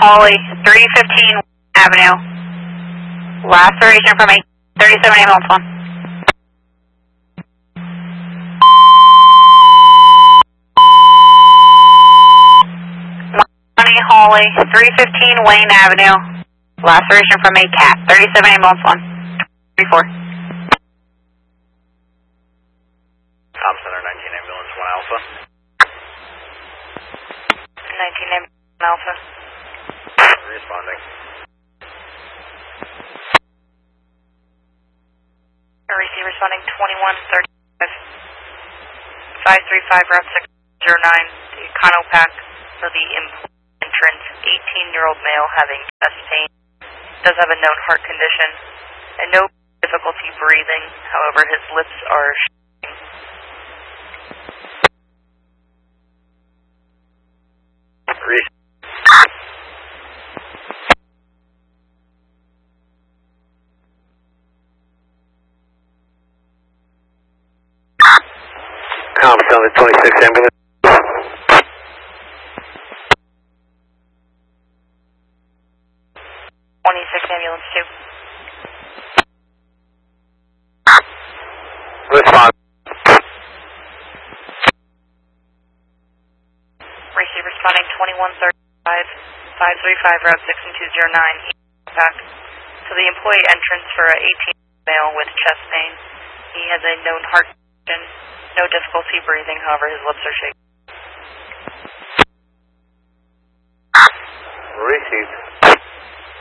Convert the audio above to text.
Hawley, 315 Avenue. Laceration from 37 ambulance 1. Hawley, 315 Wayne Avenue. Laceration from a cat, 37 ambulance 1. 34. Tom Center, 19 ambulance 1 Alpha. 19 ambulance Alpha. Responding. Receive responding 2135. 535 Route 609. The Econopack for the entrance. 18-year-old male having chest pain. Does have a known heart condition and no difficulty breathing. However, his lips are shaking. Center, 26 ambulance. 26 ambulance 2. Respond. Receive responding 2135, 535 Route 61209. Back to the employee entrance for an 18 male with chest pain. He has a known heart condition, no difficulty breathing, however his lips are shaking. Receive.